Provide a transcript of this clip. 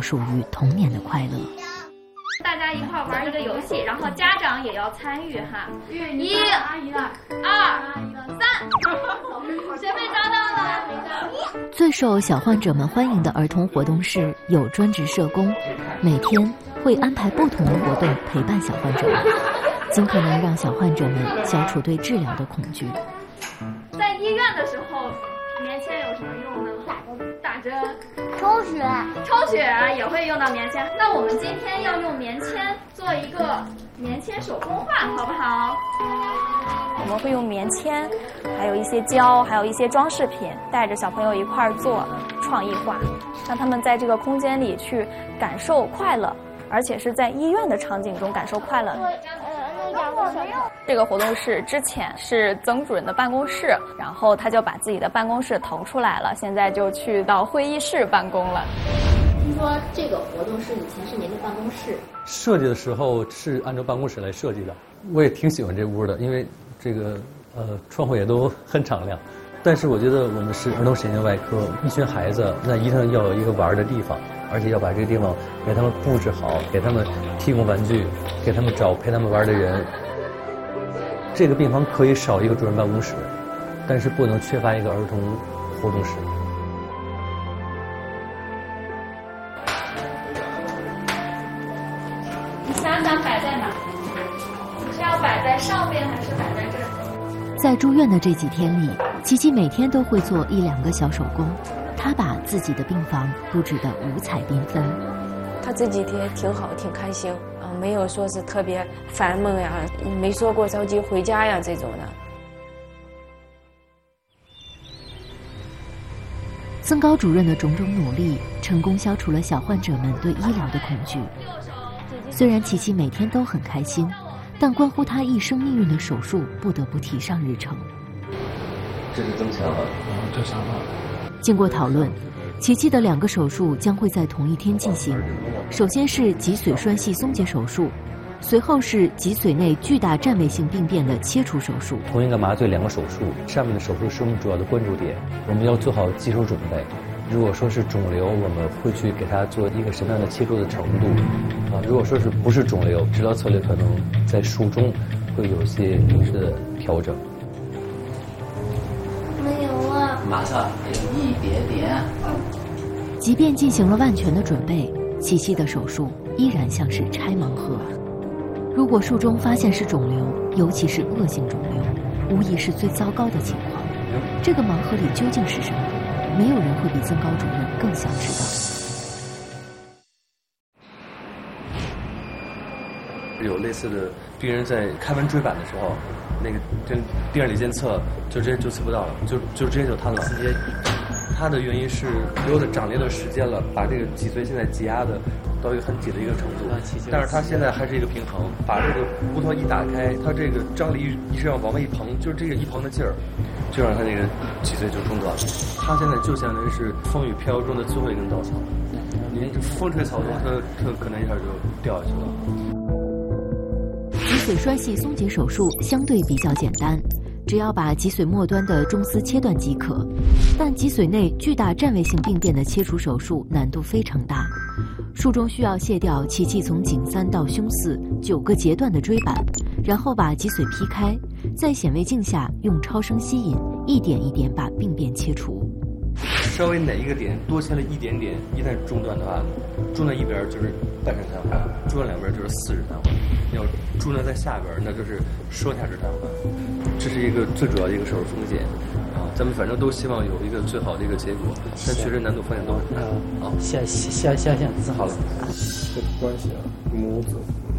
属于童年的快乐。 大家一块玩一个游戏，然后家长也要参与哈。1、2、3，谁被抓到了？ 最受小患者们欢迎的儿童活动是有专职社工，每天会安排不同的活动陪伴小患者们，尽可能让小患者们消除对治疗的恐惧。 在医院的时候，棉签有什么用呢？打针。抽血也会用到棉签。那我们今天要用棉签做一个棉签手工画，好不好？ 我们会用棉签，还有一些胶，还有一些装饰品，带着小朋友一块儿做创意画，让他们在这个空间里去感受快乐，而且是在医院的场景中感受快乐。这个活动室之前是曾主任的办公室，然后他就把自己的办公室腾出来了，现在就去到会议室办公了。 听说这个活动室以前是您的办公室， 设计的时候是按照办公室来设计的。我也挺喜欢这屋的，因为这个窗户也都很敞亮。但是我觉得我们是儿童神经外科，一群孩子，那一定要有一个玩的地方，而且要把这个地方给他们布置好，给他们提供玩具，给他们找陪他们玩的人。这个病房可以少一个主任办公室，但是不能缺乏一个儿童活动室。 你想想摆在哪？你是要摆在上面还是摆在这儿？ 在住院的这几天里，琪琪每天都会做1、2个小手工，她把自己的病房布置得五彩缤纷。 他这几天挺好，挺开心啊，没有说是特别烦闷呀，没说过着急回家呀这种的。 曾高主任的种种努力，成功消除了小患者们对医疗的恐惧。虽然琪琪每天都很开心，但关乎她一生命运的手术不得不提上日程。 这是增强了，这啥了？ 经过讨论，琪琪的2个手术将会在同一天进行。首先是脊髓栓系松解手术，随后是脊髓内巨大占位性病变的切除手术。 同一个麻醉2个手术，上面的手术是我们主要的关注点，我们要做好棘手准备。如果说是肿瘤，我们会去给它做一个什么样的切除的程度啊？如果说是不是肿瘤，治疗策略可能在术中会有些临时的调整。 没有啊， 马上一点点。 即便进行了万全的准备，琪琪的手术依然像是拆盲盒。如果术中发现是肿瘤，尤其是恶性肿瘤，无疑是最糟糕的情况。这个盲盒里究竟是什么？没有人会比曾高主任更想知道。 有类似的病人在开完椎板的时候，那个电里监测就直接就测不到了，就直接就瘫了。它的原因是瘤的长裂的时间了，把这个脊髓现在挤压的到一个很紧的一个程度，但是它现在还是一个平衡，把这个骨头一打开，它这个张力一是要往外一膨，就是这个一膨的劲儿，就让它那个脊髓就中断了。它现在就相当于是风雨飘摇中的最后一根稻草，您风吹草动，它可能一下就掉下去了。 脊髓栓系松解手术相对比较简单，只要把脊髓末端的中丝切断即可，但脊髓内巨大占位性病变的切除手术难度非常大。术中需要卸掉琪琪从颈3到胸49个截断的椎板，然后把脊髓劈开，在显微镜下用超声吸引一点一点把病变切除。 稍微哪一个点多切了一点点，一旦中断的话，中断一边就是半身瘫痪，中断两边就是4指瘫痪。要中断在下边，那就是双下肢瘫痪。这是一个最主要的一个手术风险啊。咱们反正都希望有一个最好的一个结果，但确实难度风险都很大啊。 下线治好了。 这个关系啊，母子